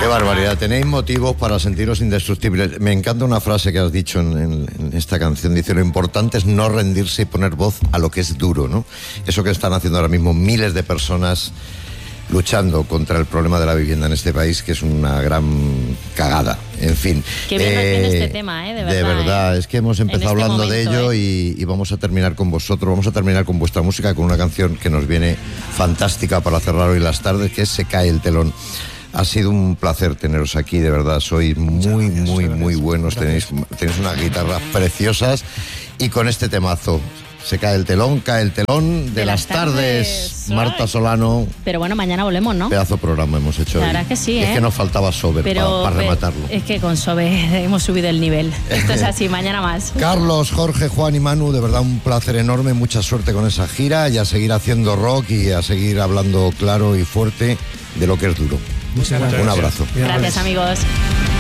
Qué barbaridad, tenéis motivos para sentiros indestructibles. Me encanta una frase que has dicho en esta canción, dice: lo importante es no rendirse y poner voz a lo que es duro, ¿no? Eso que están haciendo ahora mismo miles de personas luchando contra el problema de la vivienda en este país, que es una gran cagada. En fin. Qué bien nos viene este tema, de verdad. De verdad, es que hemos empezado este hablando momento, de ello y vamos a terminar con vosotros, vamos a terminar con vuestra música, con una canción que nos viene fantástica para cerrar hoy las tardes, que es Se cae el telón. Ha sido un placer teneros aquí, de verdad, sois muy buenos, tenéis unas guitarras preciosas, y con este temazo, Se cae el telón de las tardes. Marta Solano. Pero bueno, mañana volvemos, ¿no? Pedazo programa hemos hecho La hoy. verdad es que sí, Es que nos faltaba Sober para rematarlo. Es que con Sober hemos subido el nivel. Esto es así, mañana más. Carlos, Jorge, Juan y Manu, de verdad un placer enorme, mucha suerte con esa gira y a seguir haciendo rock y a seguir hablando claro y fuerte de lo que es duro. Muchas gracias. Un abrazo. Gracias, amigos.